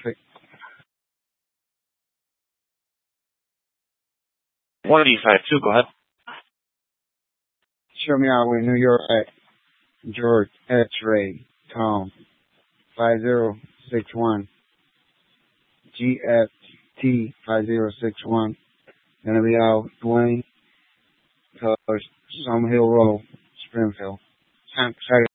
traffic. 185-2, go ahead. Show me out with New York at George X-Ray Tom 5061 GFT 5061. Gonna be out Dwayne Summerhill Road, Springfield.